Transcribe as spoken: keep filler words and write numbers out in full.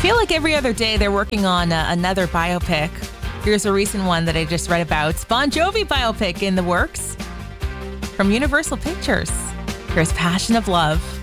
feel like every other day they're working on uh, another biopic. Here's a recent one that I just read about. Bon Jovi biopic in the works from Universal Pictures. Here's Passion of Love.